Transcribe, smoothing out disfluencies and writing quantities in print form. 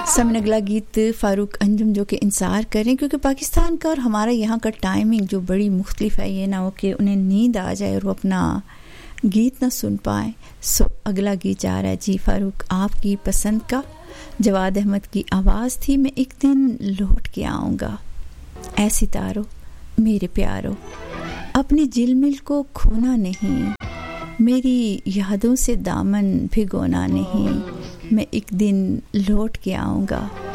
समन अगला गीत फ़ारूक अंजुम जो कि इंतज़ार करें, क्योंकि पाकिस्तान का और हमारा यहाँ का टाइमिंग जो बड़ी मुख्तलिफ है, ये ना हो कि उन्हें नींद आ जाए और वो अपना गीत ना सुन पाए। सो अगला गीत जा रहा है जी फ़ारूक आपकी पसंद का, जवाद अहमद की आवाज़ थी, मैं एक दिन लौट के आऊँगा। ऐ सितारो मेरे प्यारो, अपनी जिलमिल को खोना नहीं, मेरी यादों से दामन भिगोना नहीं, मैं एक दिन लौट के आऊँगा।